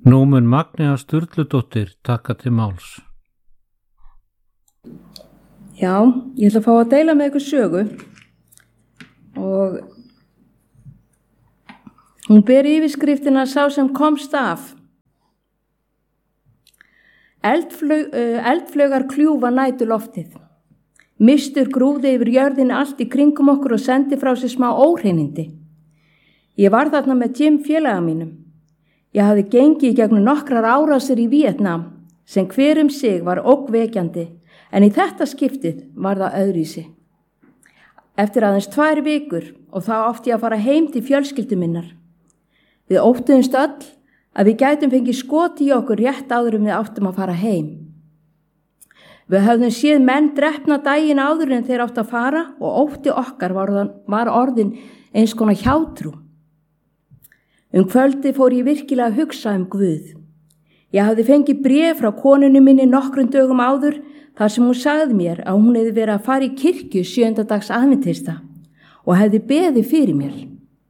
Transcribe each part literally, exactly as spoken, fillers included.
Nú mun Magnea Sturludóttir taka til máls. Já, ég ætla að fá að deila með ykkur sögu og hún ber yfirskriftina Sá sem komst af. Eldflaug, uh, eldflaugar kljúfa næturloftið. Mistur grúfði yfir jörðinni allt í kringum okkur og sendi frá sér smá óhreinindi. Ég var þarna með Jim félaga mínum. Ég hafði gengið í gegnum nokkrar árásir í Víetnam sem hver um sig var ógnvekjandi, en í þetta skiptið var það öðruvísi. Eftir aðeins tvær vikur og þá átti ég að fara heim til fjölskyldu minnar. Við óttuðumst öll að við gætum fengið skot í okkur rétt áður en við áttum að fara heim. Við höfðum séð menn drepna daginn áður en þeir áttu að fara og ótti okkar var, var orðin eins konar hjátrú. Um kvöldi fór ég virkilega að hugsa um Guð. Ég hafði fengið bréf frá konunni minni nokkrum dögum áður þar sem hún sagði mér að hún hefði verið að fara í kirkju sjöunda dags aðventista og hefði beðið fyrir mér.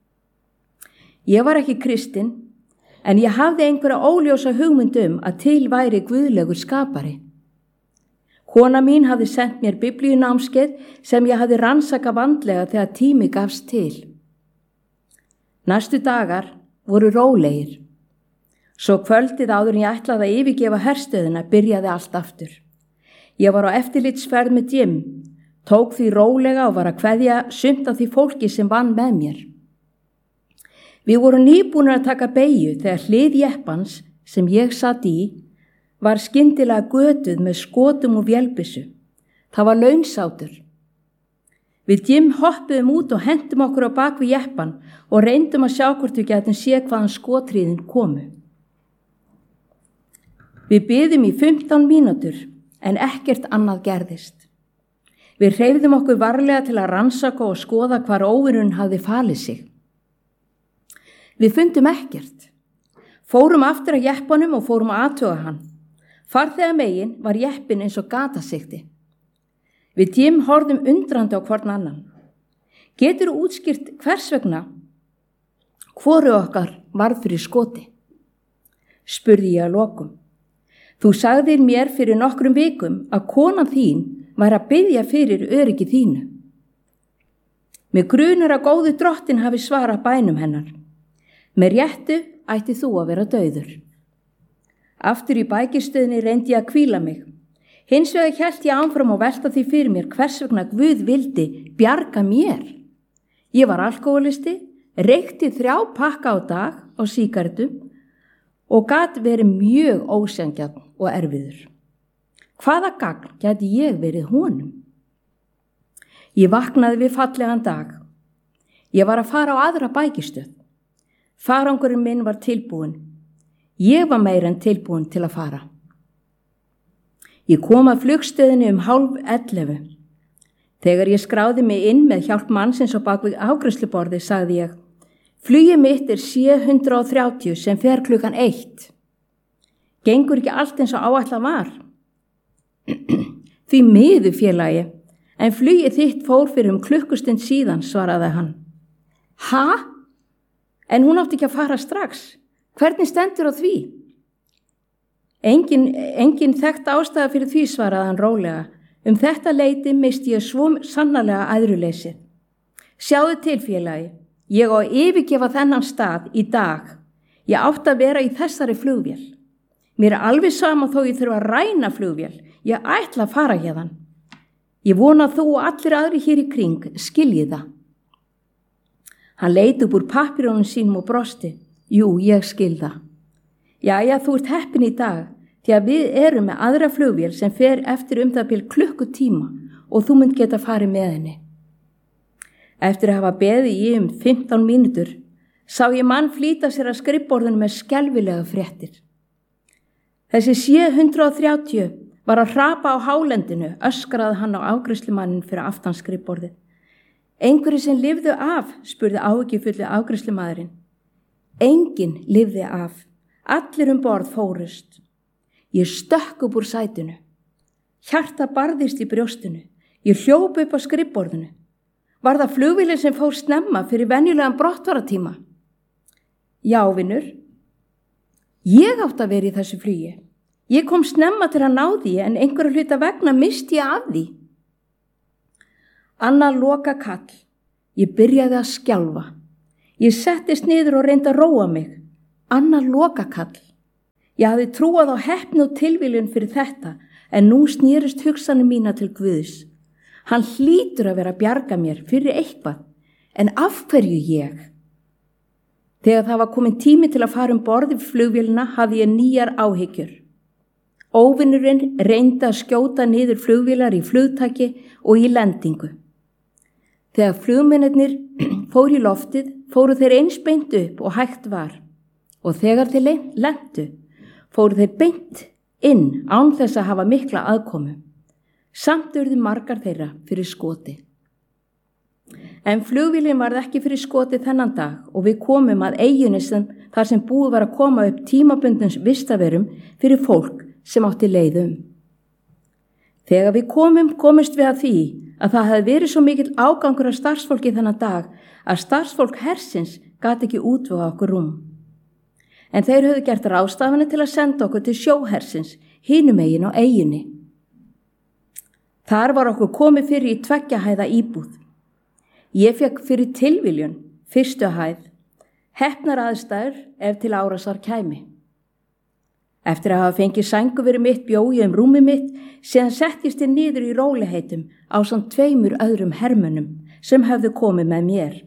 Ég var ekki kristin, en ég hafði einhverja óljósa hugmynd um að til væri guðlegur skapari. Kona mín hafði sendt mér biblíunámskeið sem ég hafði rannsakað vandlega þegar tími gafst til. Næstu dagar voru rólegir. Svo kvöldið áður en ég ætlaði að yfirgefa herstöðina byrjaði allt aftur. Ég var á eftirlitsferð með Jim, tók því rólega og var að kveðja sumt af því fólki sem vann með mér. Við vorum nýbúnir að taka beygju þegar hlið jeppans sem ég satt í var skyndilega götuð með skotum og vélbyssu. Það var launsátur. Við Jim hoppuðum út og hentum okkur á bak við jeppan og reyndum að sjá hvort við gætum sé hvaðan skothríðin komu. Við biðum í fimmtán mínútur en ekkert annað gerðist. Við hreyfðum okkur varlega til að rannsaka og skoða hvar óvinurinn hafði falið sig. Við fundum ekkert. Fórum aftur að jeppanum og fórum að athuga hann. Farþega megin var jeppin eins og gatasigti. Við Jim horfðum undrandi á hvorn annan. Getur þú útskýrt hvers vegna hvoru okkar varð fyrir skoti? Spurði ég að lokum. Þú sagðir mér fyrir nokkrum vikum að konan þín var að biðja fyrir öryggi þínu. Mig grunar að góðu drottin hafi svarað bænum hennar. Með réttu ætti þú að vera dauður. Aftur í bækistöðinni reyndi ég að hvíla mig. Hins vegar hélt ég áfram og velta því fyrir mér hvers vegna Guð vildi bjarga mér. Ég var alkohólisti, reykti þrjá pakka á dag á sígarettum og gat verið mjög ósanngjarn og erfiður. Hvaða gagn gæti ég verið honum? Ég vaknaði við fallegan dag. Ég var að fara á aðra bækistöð. Farangurinn minn var tilbúin. Ég var meira en tilbúin til að fara. Ég kom að flugstöðinni um hálf ellefu. Þegar ég skráði mig inn með hjálp mannsins á bakvið afgreiðsluborði sagði ég: Flugið mitt er sjö hundrað og þrjátíu sem fer klukkan eitt. Gengur ekki allt eins og áætlað var? Því miður félagi, en flugið þitt fór fyrir um klukkustund síðan, svaraði hann. Ha? En hún átti ekki að fara strax. Hvernig stendur á því? Engin, engin þekkt ástæða fyrir því, svaraði hann rólega. Um þetta leyti misti ég svo sannarlega æðruleysi. Sjáðu til, félagi, ég á að yfirgefa þennan stað í dag. Ég átti að vera í þessari flugvél. Mér er alveg sama þó ég þurfa að ræna flugvél. Ég ætla að fara hérðan. Ég vona að þú og allir aðri hér í kring skiljið það. Hann leit upp úr pappírunum sínum og brosti. Jú, ég skil það. Jæja, þú ert heppin í dag, því að við erum með aðra flugvél sem fer eftir um það bil klukkutíma og þú munt geta farið með henni. Eftir að hafa beðið í um fimmtán mínútur sá ég mann flýta sér að skrifborðinu með skelfilega fréttir. Þessi sjö hundrað og þrjátíu var að hrapa á hálendinu, öskraði hann á afgreiðslumannin fyrir aftan skrifborðið. Einhverju sem lifðu af, spurði áhyggjufulli afgreiðslumaðurinn. Enginn lifði af. Allir um borð fórust. Ég stökk upp úr sætinu. Hjarta barðist í brjóstinu. Ég hljóp upp á skrifborðinu. Var það flugvélin sem fór snemma fyrir venjulegan brottfaratíma? Já, vinur. Ég átt að vera í þessu flugi. Ég kom snemma til að ná því en einhverju hluta vegna misti ég af því. Annar loka kall. Ég byrjaði að skjálfa. Ég settist niður og reyndi að róa mig. Annar loka kall. Ég hafði trúað á heppni og tilviljun fyrir þetta en nú snýrist hugsanir mína til Guðs. Hann hlýtur að vera að bjarga mér fyrir eitthvað. En af hverju ég? Þegar það var komin tími til að fara um borð í flugvélina hafði ég nýjar áhyggjur. Óvinurinn reyndi að skjóta niður flugvélar í flugtaki og í lendingu. Þegar flugmennirnir fóru í loftið, fóru þeir eins beint upp og hægt var. Og þegar þeir lentu, fóru þeir beint inn án þess að hafa mikla aðkomu. Samt urðu margar þeirra fyrir skoti. En flugvélin varð ekki fyrir skoti þennan dag og við komum að eyjunni sem þar sem búið var að koma upp tímabundins vistaverum fyrir fólk sem átti leið um. Þegar við komum, komist við að því að það hefði verið svo mikill ágangur af starfsfólki þennan dag að starfsfólk hersins gat ekki útvega okkur rúm. En þeir höfðu gert ráðstafanir til að senda okkur til sjóhersins, hinum eigin á eyjunni. Þar var okkur komið fyrir í tveggja hæða íbúð. Ég fekk fyrir tilviljun, fyrstu hæð, heppnar aðstæður ef til árásar kæmi. Eftir að hafa fengið sængu fyrir mitt bjói um rúmi mitt, síðan settist ég niður í róliheitum ásamt tveimur öðrum hermönnum sem hefðu komið með mér.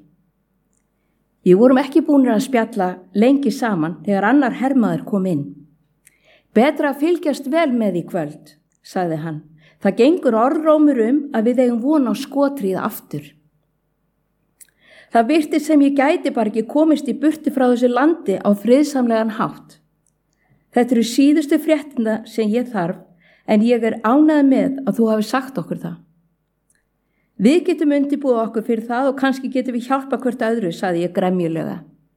Við vorum ekki búnir að spjalla lengi saman þegar annar hermaður kom inn. Betra að fylgjast vel með í kvöld, sagði hann. Það gengur orðrómur um að við eigum von á skotrið aftur. Það virtist sem ég gæti bara ekki komist í burtu frá þessu landi á friðsamlegan hátt. Þetta eru síðustu fréttina sem ég þarf, en ég er ánægð með að þú hafi sagt okkur það. Við getum undirbúið okkur fyrir það og kannski getum við hjálpa hvert öðru, sagði ég gremjulega.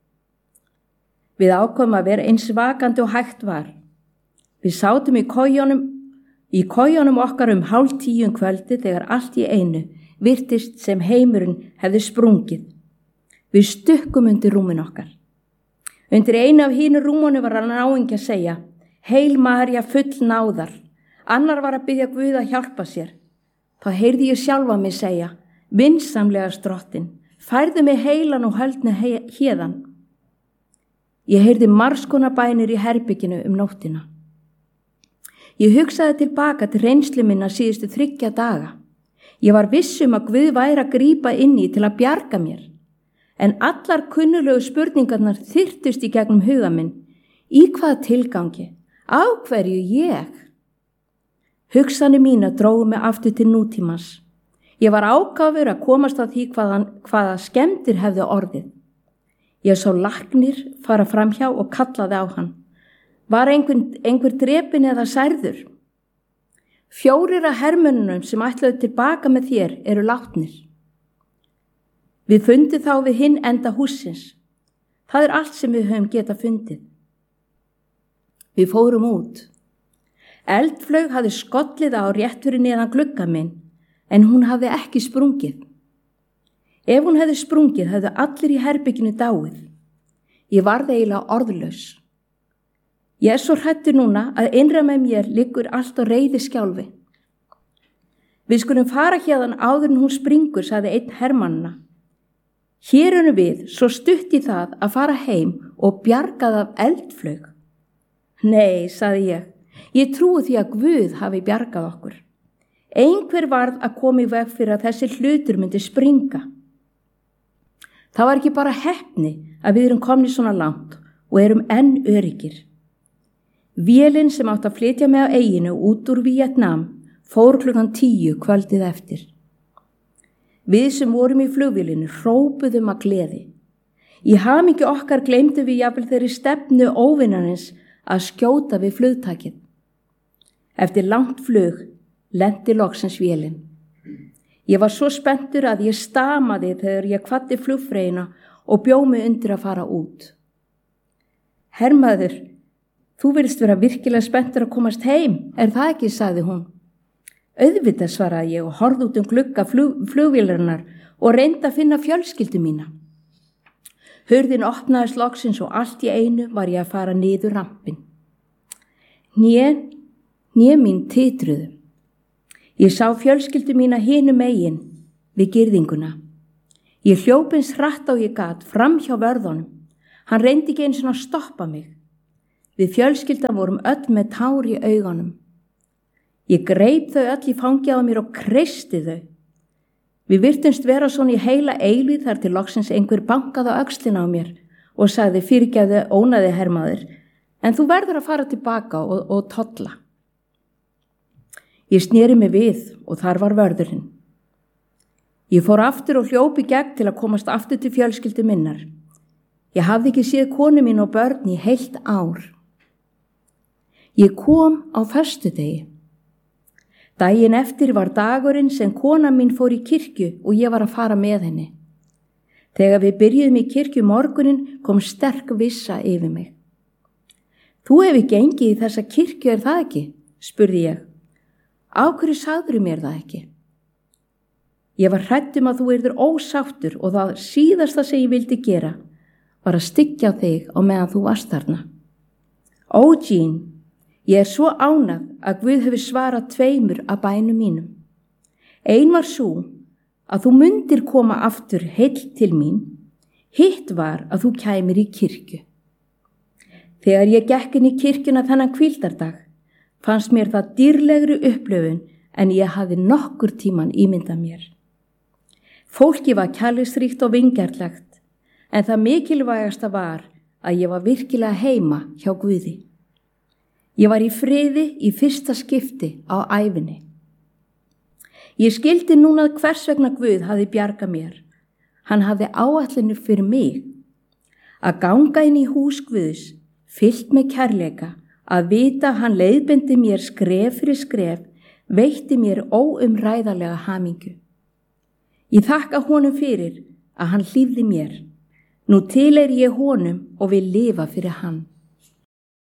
Við ákváðum að vera eins vakandi og hægt var. Við sátum í kojunum, í kojunum okkar um hálf tíu um kvöldi þegar allt í einu virtist sem heimurinn hefði sprungið. Við stukkum undir rúmin okkar. Undir einu af hínu rúmunu var hann náingi að segja, heil María full náðar. Annar var að biðja Guð að hjálpa sér. Þá heyrði ég sjálfa mig segja, vinsamlega drottin, færðu mig heilan og höldnu héðan. Ég heyrði margskonar bænir í herbygginu um nóttina. Ég hugsaði tilbaka til reynslu minna síðustu þriggja daga. Ég var viss um að Guð væri að grípa inn í til að bjarga mér. En allar kunnulegu spurningarnar þyrtust í gegnum huga minn. Í hvaða tilgangi? Á hverju ég? Hugsanir mína drógu mig aftur til nútímans. Ég var ákafur að komast á því hvaðan, hvaða skemmdir hefðu orðið. Ég sá læknir fara framhjá og kallaði á hann. Var einhver, einhver drepin eða særður? Fjórir af hermönnunum sem ætlaðu tilbaka með þér eru látnir. Við fundum þá við hinn enda hússins. Það er allt sem við höfum geta fundið. Við fórum út. Eldflaug hafði skollið á rétt fyrir neðan glugga minn, en hún hafði ekki sprungið. Ef hún hefði sprungið, hefðu allir í herbygginu dáið. Ég varð eiginlega orðlaus. Ég er svo hrættur núna að innra með mér liggur allt á reiði skjálfi. Við skulum fara hérðan áður en hún springur, sagði einn hermannana. Hér erum við svo stutt í það að fara heim og bjargað af eldflaug. Nei, sagði ég, ég trúi því að Guð hafi bjargað okkur. Einhver varð að koma í veg fyrir að þessi hlutur myndi springa. Það var ekki bara heppni að við erum komni svona langt og erum enn öryggir. Vélin sem átt að flytja mig á eyjinu út úr Víetnam fór klukkan tíu kvöldið eftir. Við sem vorum í flugvélinu hrópuðum að gleði. Í hamingju okkar gleymdum við jafnvel þeirri stefnu óvinarins að skjóta við flugtakið. Eftir langt flug lenti loksins vélin. Ég var svo spenntur að ég stamaði þegar ég kvaddi flugfreyjuna og bjó mig undir að fara út. Hermaður, þú virðist vera virkilega spenntur að komast heim, er það ekki, sagði hún. Auðvitað, svaraði ég og horfði út um glugga flug, flugvélarinnar og reyndi að finna fjölskyldu mína. Hurðin opnaðist loksins og allt í einu var ég að fara niður rampinn. Hné, hné mín titruðu. Ég sá fjölskyldu mína hinum megin við girðinguna. Ég hljóp eins hratt á ég gat fram hjá vörðunum. Hann reyndi ekki eins og að stoppa mig. Við fjölskyldan vorum öll með tár í augunum. Ég greip þau öll í fangið á mér og kreisti þau. Við virtumst vera svona í heila eilíð þar til loksins einhver bankaði á öxlina á mér og sagði fyrirgefðu ónaði hermaður, en þú verður að fara tilbaka og, og tolla. Ég sneri mig við og þar var vörðurinn. Ég fór aftur og hljópi gegn til að komast aftur til fjölskyldu minnar. Ég hafði ekki séð konu mín og börn í heilt ár. Ég kom á föstudegi. Daginn eftir var dagurinn sem kona mín fór í kirkju og ég var að fara með henni. Þegar við byrjuðum í kirkju morgunin kom sterk vissa yfir mig. Þú hefur gengið í þessa kirkju, er það ekki? Spurði ég. Á hverju sagðirðu mér það ekki? Ég var hrædd um að þú yrðir ósáttur og það síðasta sem ég vildi gera var að styggja þig á meðan þú varst þarna. Ó, Jean, ég er svo ánægð að Guð hefur svarað tveimur af bænum mínum. Ein var svo að þú mundir koma aftur heill til mín, hitt var að þú kæmir í kirkju. Þegar ég gekk inn í kirkjuna þennan hvíldardag, fannst mér það dýrlegri upplifun en ég hafði nokkur tíman ímyndað mér. Fólki var kærleiksríkt og vingjarnlegt, en það mikilvægasta var að ég var virkilega heima hjá Guði. Ég var í friði í fyrsta skipti á ævinni. Ég skildi núna hvers vegna Guð hafði bjargað mér. Hann hafði áætlun fyrir mig. Að ganga inn í hús Guðs, fyllt með kærleika, að vita hann leiðbeindi mér skref fyrir skref, veitti mér óumræðarlega hamingju. Ég þakka honum fyrir að hann hlífði mér. Nú til er ég honum og vil lifa fyrir hann.